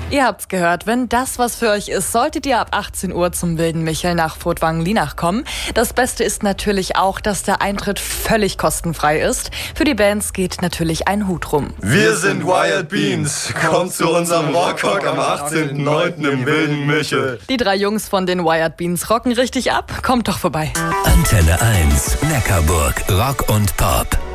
Ihr habt's gehört, wenn das was für euch ist, solltet ihr ab 18 Uhr zum Wilden Michel nach Furtwangen-Lienach kommen. Das Beste ist natürlich auch, dass der Eintritt völlig kostenfrei ist. Für die Bands geht natürlich ein Hut rum. Wir sind Wild Beans. Kommt zu unserem Rockhock am 18.09. im Wilden Michel. Die 3 Jungs von den Wild Beans rocken richtig ab. Kommt doch vorbei. Antenne 1, Neckarburg, Rock und Pop.